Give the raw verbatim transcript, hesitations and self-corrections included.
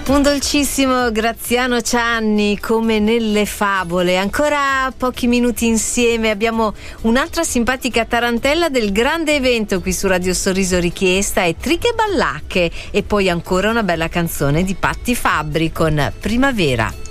Un dolcissimo Graziano Cianni, come nelle favole. Ancora pochi minuti insieme, abbiamo un'altra simpatica tarantella del grande evento qui su Radio Sorriso richiesta, è Triche Ballacche, e poi ancora una bella canzone di Patti Fabbri con Primavera.